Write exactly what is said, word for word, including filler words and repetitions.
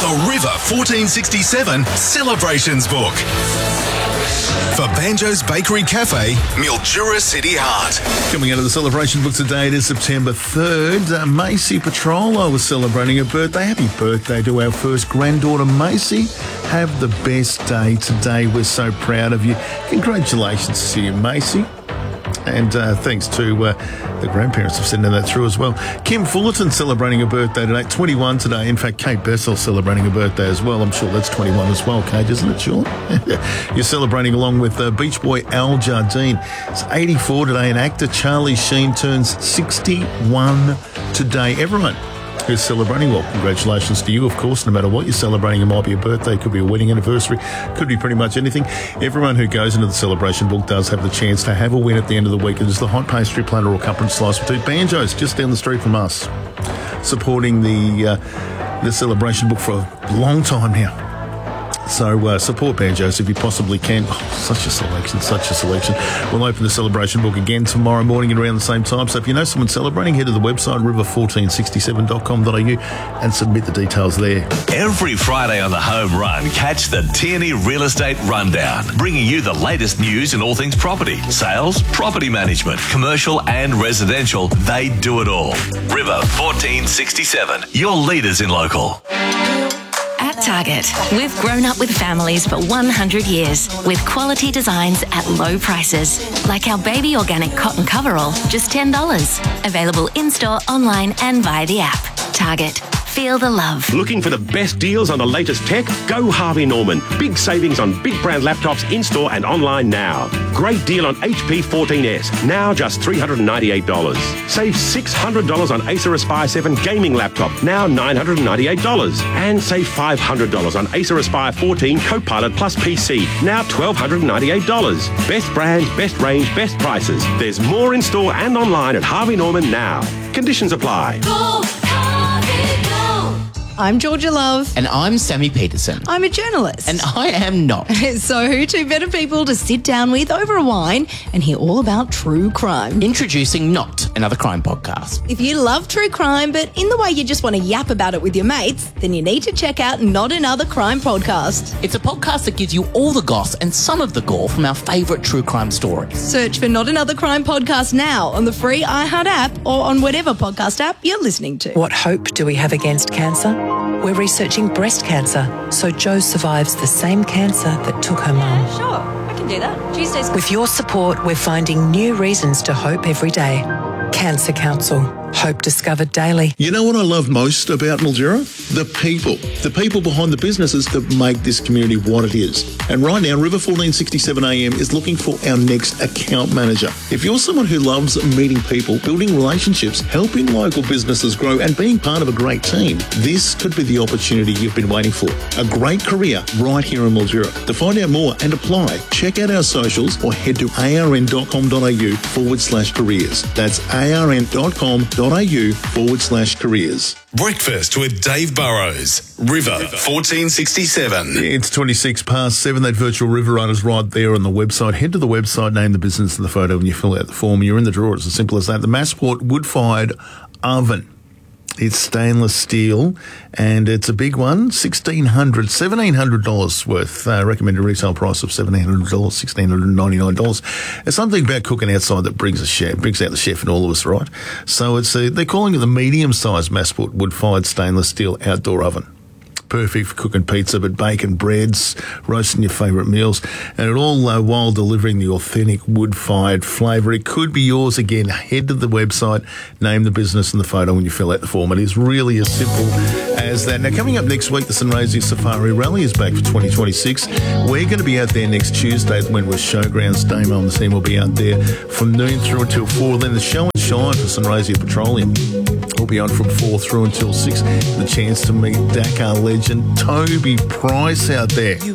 The River fourteen sixty-seven Celebrations Book. For Banjo's Bakery Cafe, Mildura City Heart. Coming out of the celebration book today, it is September third. Uh, Macy Petrolo was celebrating her birthday. Happy birthday to our first granddaughter, Macy. Have the best day today. We're so proud of you. Congratulations to you, Macy. And uh, thanks to uh, the grandparents for sending that through as well. Kim Fullerton celebrating her birthday today, twenty-one today. In fact, Kate Bessel celebrating her birthday as well. I'm sure that's twenty-one as well, Kate, isn't it, Sean? You're celebrating along with uh, Beach Boy Al Jardine. It's eighty-four today, and actor Charlie Sheen turns sixty-one today. Everyone who's celebrating, well, congratulations to you, of course, no matter what you're celebrating. It might be a birthday, it could be a wedding anniversary, could be pretty much anything. Everyone who goes into the celebration book does have the chance to have a win at the end of the week. It's the hot pastry platter or cup and slice with two Banjos just down the street from us, supporting the uh, the celebration book for a long time now. So uh, support Banjos if you possibly can. Oh, such a selection, such a selection. We'll open the celebration book again tomorrow morning at around the same time. So if you know someone celebrating, head to the website river fourteen sixty-seven dot com dot a u and submit the details there. Every Friday on the Home Run, catch the Tierney Real Estate Rundown, bringing you the latest news in all things property, sales, property management, commercial and residential. They do it all. River fourteen sixty-seven, your leaders in local. At Target, we've grown up with families for one hundred years, with quality designs at low prices, like our baby organic cotton coverall, just ten dollars. Available in-store, online and via the app. Target. Feel the love. Looking for the best deals on the latest tech? Go Harvey Norman. Big savings on big brand laptops in-store and online now. Great deal on H P fourteen S, now just three hundred ninety-eight dollars. Save six hundred dollars on Acer Aspire seven gaming laptop, now nine hundred ninety-eight dollars. And save five hundred dollars on Acer Aspire fourteen Copilot Plus P C, now one thousand two hundred ninety-eight dollars. Best brands, best range, best prices. There's more in-store and online at Harvey Norman now. Conditions apply. Go, Harvey, go. I'm Georgia Love. And I'm Sammy Peterson. I'm a journalist. And I am not. So who two better people to sit down with over a wine and hear all about true crime? Introducing Not, another crime podcast. If you love true crime, but in the way you just want to yap about it with your mates, then you need to check out Not Another Crime Podcast. It's a podcast that gives you all the goss and some of the gore from our favourite true crime stories. Search for Not Another Crime Podcast now on the free iHeart app or on whatever podcast app you're listening to. What hope do we have against cancer? We're researching breast cancer, so Jo survives the same cancer that took her mum. Sure, I can do that. Tuesdays. With your support, we're finding new reasons to hope every day. Cancer Council. Hope discovered daily. You know what I love most about Mildura? The people. The people behind the businesses that make this community what it is. And right now, River fourteen sixty-seven A M is looking for our next account manager. If you're someone who loves meeting people, building relationships, helping local businesses grow and being part of a great team, this could be the opportunity you've been waiting for. A great career right here in Mildura. To find out more and apply, check out our socials or head to arn.com.au forward slash careers. That's arn.com.au forward slash careers. Breakfast with Dave Burrows. River fourteen sixty-seven. It's twenty-six past seven. That virtual river run is right there on the website. Head to the website, name the business in the photo, and you fill out the form. You're in the draw. It's as simple as that. The Massport wood-fired oven. It's stainless steel, and it's a big one, sixteen hundred dollars, seventeen hundred dollars worth. Uh, recommended retail price of seventeen hundred dollars, one thousand six hundred ninety-nine dollars. There's something about cooking outside that brings a chef, brings out the chef in all of us, right? So it's a, they're calling it the medium-sized Massport wood-fired stainless steel outdoor oven. Perfect for cooking pizza, but baking breads, roasting your favourite meals, and it all uh, while delivering the authentic wood-fired flavour. It could be yours again. Head to the website, name the business in the photo when you fill out the form. It is really as simple as that. Now, coming up next week, the Sunraysia Safari Rally is back for twenty twenty-six. We're going to be out there next Tuesday at Wentworth Showgrounds. Damo and the team will be out there from noon through until four. Then the show and shine for Sunraysia Petroleum will be on from four through until six. The chance to meet Dakar legend Toby Price out there.